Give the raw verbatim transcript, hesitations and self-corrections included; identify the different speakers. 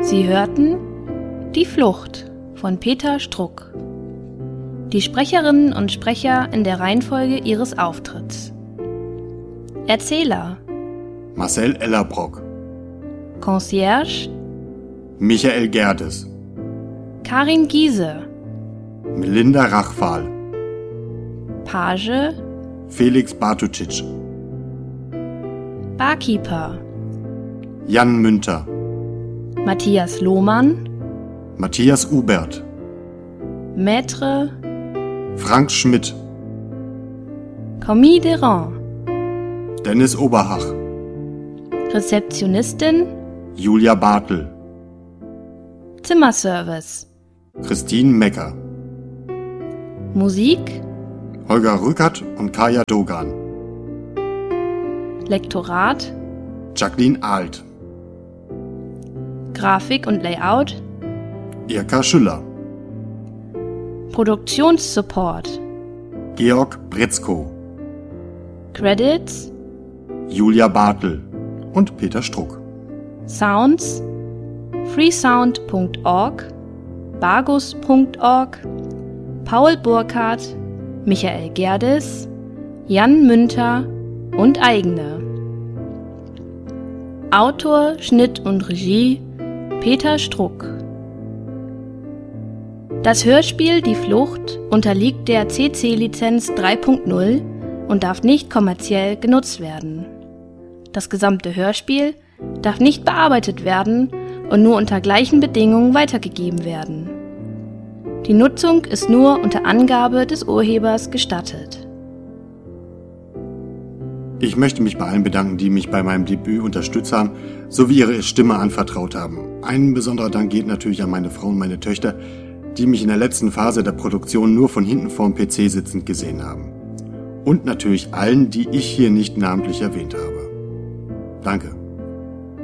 Speaker 1: Sie hörten Die Flucht von Peter Struck. Die Sprecherinnen und Sprecher in der Reihenfolge ihres Auftritts. Erzähler:
Speaker 2: Marcel Ellerbrock,
Speaker 1: Concierge:
Speaker 2: Michael Gerdes,
Speaker 1: Karin Giese,
Speaker 2: Melinda Rachfahl,
Speaker 1: Page:
Speaker 2: Felix Bartucic,
Speaker 1: Barkeeper:
Speaker 2: Jan Münter,
Speaker 1: Matthias Lohmann,
Speaker 2: Matthias Ubert,
Speaker 1: Maître:
Speaker 2: Frank Schmidt,
Speaker 1: Commis de Rang,
Speaker 2: Dennis Oberhach,
Speaker 1: Rezeptionistin:
Speaker 2: Julia Bartel,
Speaker 1: Zimmerservice,
Speaker 2: Christine Mecker,
Speaker 1: Musik:
Speaker 2: Holger Rückert und Kaya Dogan,
Speaker 1: Lektorat:
Speaker 2: Jacqueline Alt,
Speaker 1: Grafik und Layout:
Speaker 2: Irka Schüller,
Speaker 1: Produktionssupport,
Speaker 2: Georg Britzko,
Speaker 1: Credits:
Speaker 2: Julia Bartel und Peter Struck.
Speaker 1: Sounds: freesound punkt org, bargus punkt org, Paul Burkhardt, Michael Gerdes, Jan Münter und eigene. Autor, Schnitt und Regie: Peter Struck. Das Hörspiel Die Flucht unterliegt der C C-Lizenz drei Punkt null und darf nicht kommerziell genutzt werden. Das gesamte Hörspiel darf nicht bearbeitet werden und nur unter gleichen Bedingungen weitergegeben werden. Die Nutzung ist nur unter Angabe des Urhebers gestattet.
Speaker 2: Ich möchte mich bei allen bedanken, die mich bei meinem Debüt unterstützt haben, sowie ihre Stimme anvertraut haben. Ein besonderer Dank geht natürlich an meine Frau und meine Töchter, die mich in der letzten Phase der Produktion nur von hinten vorm P C sitzend gesehen haben. Und natürlich allen, die ich hier nicht namentlich erwähnt habe. Danke.